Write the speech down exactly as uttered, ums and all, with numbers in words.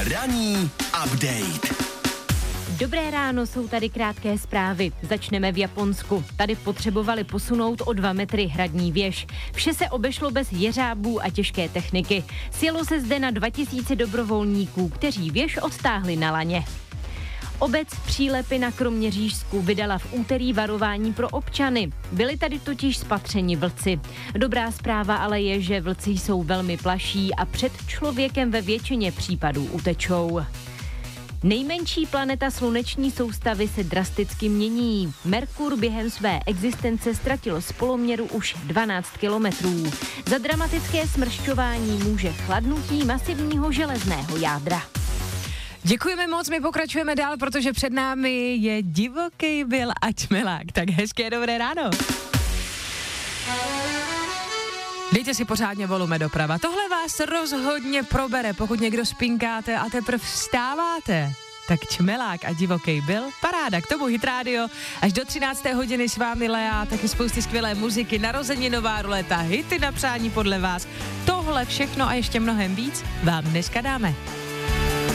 Ranní update. Dobré ráno, jsou tady krátké zprávy. Začneme v Japonsku. Tady potřebovali posunout o dva metry hradní věž. Vše se obešlo bez jeřábů a těžké techniky. Sjelo se zde na dva tisíce dobrovolníků, kteří věž odtáhli na laně. Obec Přílepy na Kroměřížsku vydala v úterý varování pro občany. Byli tady totiž spatřeni vlci. Dobrá zpráva ale je, že vlci jsou velmi plaší a před člověkem ve většině případů utečou. Nejmenší planeta sluneční soustavy se drasticky mění. Merkur během své existence ztratil z poloměru už dvanáct kilometrů. Za dramatické smršťování může chladnutí masivního železného jádra. Děkujeme moc, my pokračujeme dál, protože před námi je divoký Bill a Čmelák. Tak hezké dobré ráno. Dejte si pořádně volume doprava. Tohle vás rozhodně probere, pokud někdo spinkáte a teprve vstáváte. Tak Čmelák a divoký Bill, paráda, k tomu Hit Radio. Až do třinácté hodiny s vámi Lea, taky spousty skvělé muziky, narozeninová ruleta, hity na přání podle vás. Tohle všechno a ještě mnohem víc vám dneska dáme.